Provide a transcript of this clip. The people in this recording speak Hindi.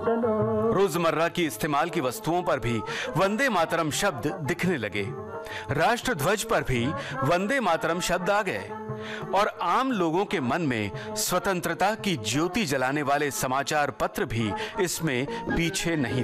रोजमर्रा की इस्तेमाल की वस्तुओं पर भी वंदे मातरम शब्द दिखने लगे। राष्ट्र ध्वज पर भी वंदे मातरम शब्द आ गए और आम लोगों के मन में स्वतंत्रता की ज्योति जलाने वाले समाचार पत्र भी इसमें पीछे नहीं